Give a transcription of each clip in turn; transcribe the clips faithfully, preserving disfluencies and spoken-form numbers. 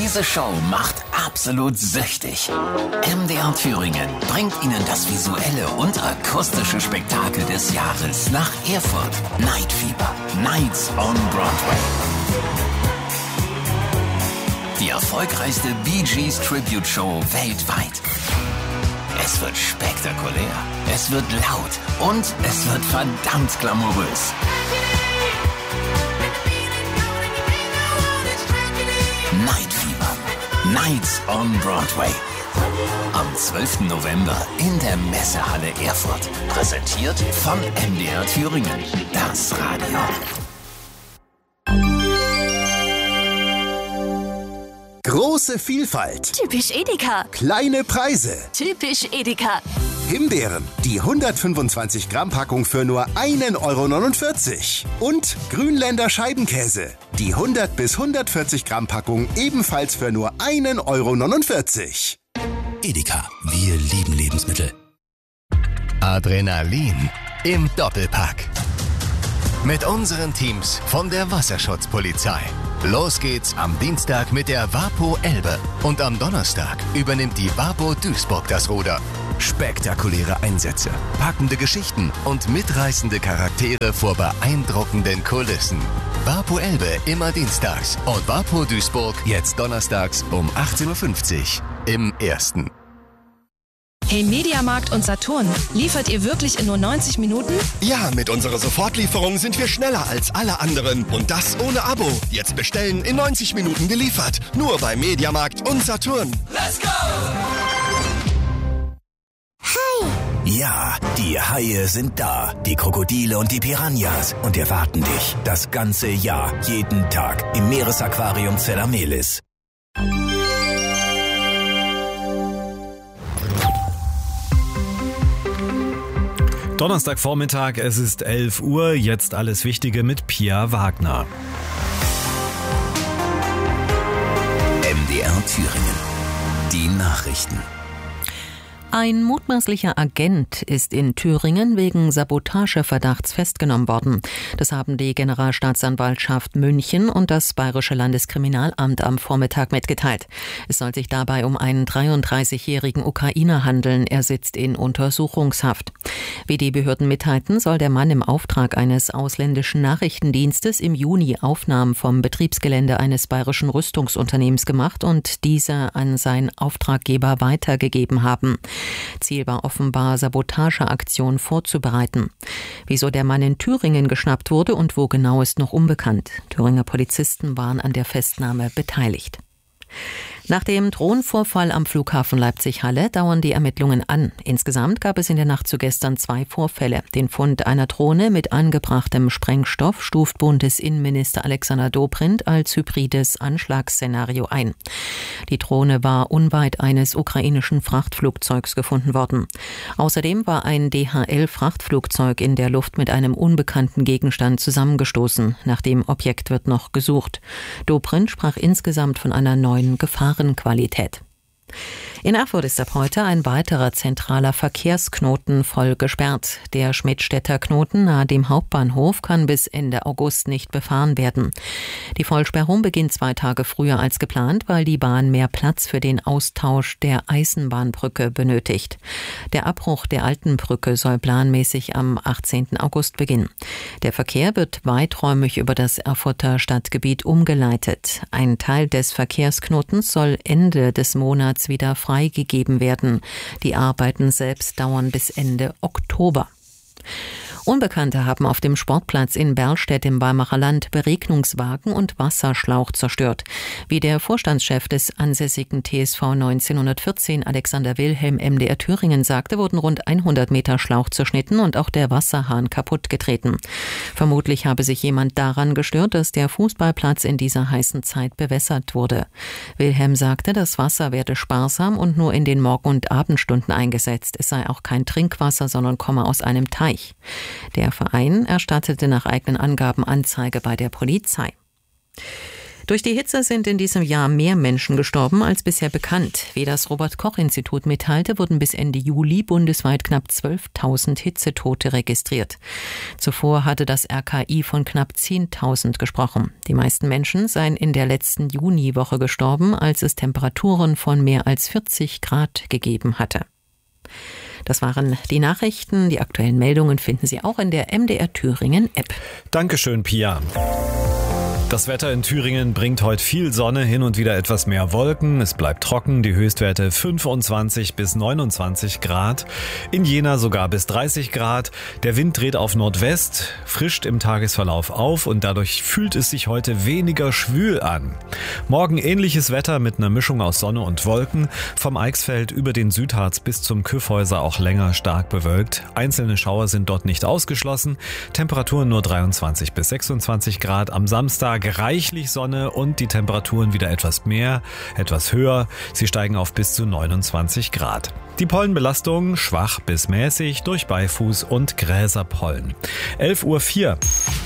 Diese Show macht absolut süchtig. M D R Thüringen bringt Ihnen das visuelle und akustische Spektakel des Jahres nach Erfurt. Night Fever, Nights on Broadway. Die erfolgreichste Bee Gees Tribute Show weltweit. Es wird spektakulär, es wird laut und es wird verdammt glamourös. Night Fever, Nights on Broadway. Am zwölften November in der Messehalle Erfurt. Präsentiert von M D R Thüringen, das Radio. Große Vielfalt. Typisch Edeka. Kleine Preise. Typisch Edeka. Himbeeren, die hundertfünfundzwanzig Gramm Packung für nur ein Euro neunundvierzig. Und Grünländer Scheibenkäse, die hundert bis hundertvierzig Gramm Packung ebenfalls für nur ein Euro neunundvierzig. Edeka, wir lieben Lebensmittel. Adrenalin im Doppelpack. Mit unseren Teams von der Wasserschutzpolizei. Los geht's am Dienstag mit der Wapo Elbe und am Donnerstag übernimmt die Wapo Duisburg das Ruder. Spektakuläre Einsätze, packende Geschichten und mitreißende Charaktere vor beeindruckenden Kulissen. Wapo Elbe immer dienstags und Wapo Duisburg jetzt donnerstags um achtzehn Uhr fünfzig im Ersten. Hey Mediamarkt und Saturn, liefert ihr wirklich in nur neunzig Minuten? Ja, mit unserer Sofortlieferung sind wir schneller als alle anderen. Und das ohne Abo. Jetzt bestellen, in neunzig Minuten geliefert. Nur bei Mediamarkt und Saturn. Let's go! Hi! Ja, die Haie sind da. Die Krokodile und die Piranhas. Und erwarten dich das ganze Jahr, jeden Tag im Meeresaquarium Zellamelis. Donnerstagvormittag, es ist elf Uhr, jetzt alles Wichtige mit Pia Wagner. M D R Thüringen. Die Nachrichten. Ein mutmaßlicher Agent ist in Thüringen wegen Sabotageverdachts festgenommen worden. Das haben die Generalstaatsanwaltschaft München und das Bayerische Landeskriminalamt am Vormittag mitgeteilt. Es soll sich dabei um einen dreiunddreißigjährigen Ukrainer handeln. Er sitzt in Untersuchungshaft. Wie die Behörden mitteilten, soll der Mann im Auftrag eines ausländischen Nachrichtendienstes im Juni Aufnahmen vom Betriebsgelände eines bayerischen Rüstungsunternehmens gemacht und diese an seinen Auftraggeber weitergegeben haben. Ziel war offenbar, Sabotageaktionen vorzubereiten. Wieso der Mann in Thüringen geschnappt wurde und wo genau, ist noch unbekannt. Thüringer Polizisten waren an der Festnahme beteiligt. Nach dem Drohnenvorfall am Flughafen Leipzig-Halle dauern die Ermittlungen an. Insgesamt gab es in der Nacht zu gestern zwei Vorfälle. Den Fund einer Drohne mit angebrachtem Sprengstoff stuft Bundesinnenminister Alexander Dobrindt als hybrides Anschlagsszenario ein. Die Drohne war unweit eines ukrainischen Frachtflugzeugs gefunden worden. Außerdem war ein D H L-Frachtflugzeug in der Luft mit einem unbekannten Gegenstand zusammengestoßen. Nach dem Objekt wird noch gesucht. Dobrindt sprach insgesamt von einer neuen Gefahr. Qualität. In Erfurt ist ab heute ein weiterer zentraler Verkehrsknoten voll gesperrt. Der Schmidtstädter Knoten nahe dem Hauptbahnhof kann bis Ende August nicht befahren werden. Die Vollsperrung beginnt zwei Tage früher als geplant, weil die Bahn mehr Platz für den Austausch der Eisenbahnbrücke benötigt. Der Abbruch der alten Brücke soll planmäßig am achtzehnten August beginnen. Der Verkehr wird weiträumig über das Erfurter Stadtgebiet umgeleitet. Ein Teil des Verkehrsknotens soll Ende des Monats wieder freigegeben werden. Die Arbeiten selbst dauern bis Ende Oktober. Unbekannte haben auf dem Sportplatz in Berlstedt im Weimarer Land Beregnungswagen und Wasserschlauch zerstört. Wie der Vorstandschef des ansässigen T S V neunzehnhundertvierzehn Alexander Wilhelm M D R Thüringen sagte, wurden rund hundert Meter Schlauch zerschnitten und auch der Wasserhahn kaputt getreten. Vermutlich habe sich jemand daran gestört, dass der Fußballplatz in dieser heißen Zeit bewässert wurde. Wilhelm sagte, das Wasser werde sparsam und nur in den Morgen- und Abendstunden eingesetzt. Es sei auch kein Trinkwasser, sondern komme aus einem Teich. Der Verein erstattete nach eigenen Angaben Anzeige bei der Polizei. Durch die Hitze sind in diesem Jahr mehr Menschen gestorben als bisher bekannt. Wie das Robert-Koch-Institut mitteilte, wurden bis Ende Juli bundesweit knapp zwölftausend Hitzetote registriert. Zuvor hatte das R K I von knapp zehntausend gesprochen. Die meisten Menschen seien in der letzten Juniwoche gestorben, als es Temperaturen von mehr als vierzig Grad gegeben hatte. Das waren die Nachrichten. Die aktuellen Meldungen finden Sie auch in der M D R Thüringen App. Dankeschön, Pia. Das Wetter in Thüringen bringt heute viel Sonne, hin und wieder etwas mehr Wolken. Es bleibt trocken, die Höchstwerte fünfundzwanzig bis neunundzwanzig Grad. In Jena sogar bis dreißig Grad. Der Wind dreht auf Nordwest, frischt im Tagesverlauf auf und dadurch fühlt es sich heute weniger schwül an. Morgen ähnliches Wetter mit einer Mischung aus Sonne und Wolken. Vom Eichsfeld über den Südharz bis zum Kyffhäuser auch länger stark bewölkt. Einzelne Schauer sind dort nicht ausgeschlossen. Temperaturen nur dreiundzwanzig bis sechsundzwanzig Grad. Am Samstag reichlich Sonne und die Temperaturen wieder etwas mehr, etwas höher. Sie steigen auf bis zu neunundzwanzig Grad. Die Pollenbelastung schwach bis mäßig durch Beifuß und Gräserpollen. elf Uhr vier.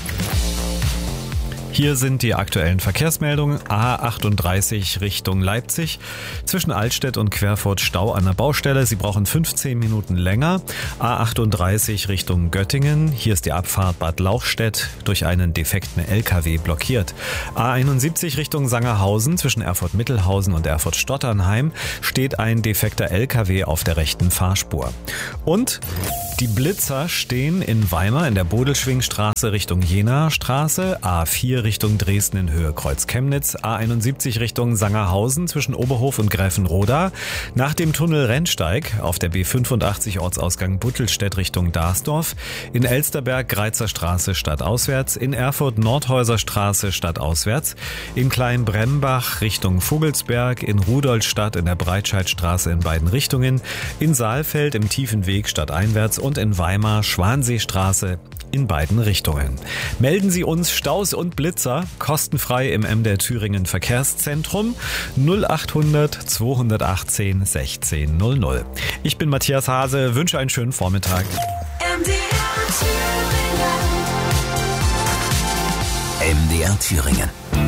Hier sind die aktuellen Verkehrsmeldungen. A achtunddreißig Richtung Leipzig. Zwischen Altstedt und Querfurt Stau an der Baustelle. Sie brauchen fünfzehn Minuten länger. A achtunddreißig Richtung Göttingen. Hier ist die Abfahrt Bad Lauchstädt durch einen defekten L K W blockiert. A einundsiebzig Richtung Sangerhausen. Zwischen Erfurt-Mittelhausen und Erfurt-Stotternheim steht ein defekter L K W auf der rechten Fahrspur. Und die Blitzer stehen in Weimar in der Bodelschwingstraße Richtung Jena Straße. A vier Richtung Dresden in Höhe Kreuz Chemnitz, A einundsiebzig Richtung Sangerhausen zwischen Oberhof und Gräfenroda, nach dem Tunnel Rennsteig auf der B fünfundachtzig Ortsausgang Buttelstedt Richtung Darsdorf, in Elsterberg Greizer Straße stadtauswärts, in Erfurt Nordhäuser Straße stadtauswärts, in Kleinbrembach Richtung Vogelsberg, in Rudolstadt in der Breitscheidstraße in beiden Richtungen, in Saalfeld im Tiefenweg stadteinwärts und in Weimar Schwanseestraße in beiden Richtungen. Melden Sie uns Staus und Blitzer kostenfrei im M D R Thüringen Verkehrszentrum null achthundert zweihundertachtzehn sechzehn null null. Ich bin Matthias Hase, wünsche einen schönen Vormittag. M D R Thüringen. M D R Thüringen.